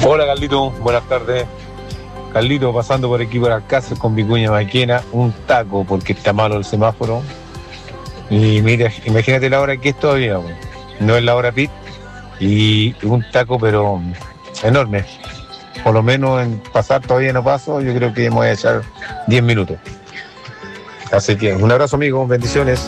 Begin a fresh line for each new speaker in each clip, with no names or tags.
Hola Carlito, buenas tardes. Carlito, pasando por aquí por Alcácer con Vicuña Maquena, un taco porque está malo el semáforo. Y mira, imagínate la hora que es todavía, no es la hora pit. Y un taco pero enorme. Por lo menos en pasar todavía no paso, yo creo que me voy a echar 10 minutos. Así que un abrazo amigo, bendiciones.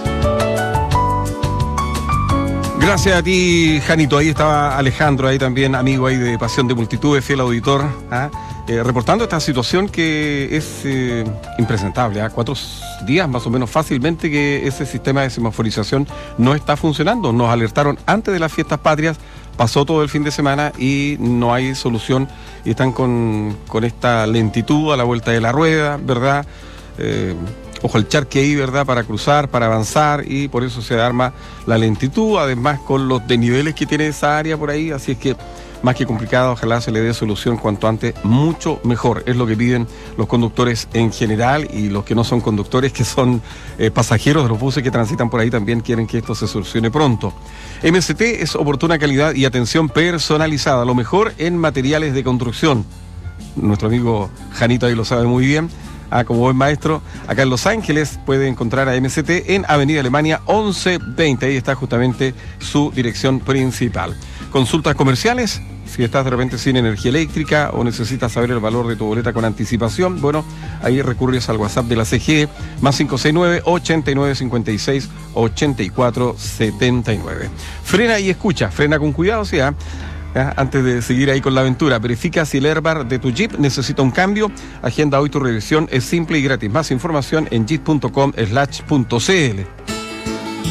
Gracias a ti, Janito. Ahí estaba Alejandro, ahí también, amigo ahí de Pasión de Multitudes, fiel auditor, reportando esta situación que es impresentable. 4 días más o menos fácilmente que ese sistema de semaforización no está funcionando. Nos alertaron antes de las fiestas patrias, pasó todo el fin de semana y no hay solución. Y están con esta lentitud a la vuelta de la rueda, ¿verdad? Ojo el charque ahí, ¿verdad? Para cruzar, para avanzar, y por eso se arma la lentitud, además con los desniveles que tiene esa área por ahí, así es que más que complicado, ojalá se le dé solución cuanto antes, mucho mejor, es lo que piden los conductores en general, y los que no son conductores, que son pasajeros de los buses que transitan por ahí, también quieren que esto se solucione pronto. MST es oportuna calidad y atención personalizada, lo mejor en materiales de construcción. Nuestro amigo Janito ahí lo sabe muy bien. Como buen maestro, acá en Los Ángeles puede encontrar a MST en Avenida Alemania 1120, ahí está justamente su dirección principal. Consultas comerciales, si estás de repente sin energía eléctrica o necesitas saber el valor de tu boleta con anticipación, bueno, ahí recurres al WhatsApp de la CGE, más 569-8956-8479. Frena y escucha, frena con cuidado, sí, antes de seguir ahí con la aventura, verifica si el airbag de tu Jeep necesita un cambio. Agenda hoy tu revisión, es simple y gratis. Más información en jeep.com/.cl.